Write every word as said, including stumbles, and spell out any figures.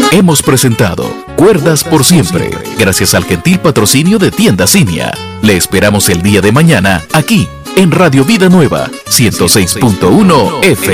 Hemos presentado Cuerdas por Siempre, gracias al gentil patrocinio de Tienda Cinia. Le esperamos el día de mañana, aquí, en Radio Vida Nueva, ciento seis punto uno F M.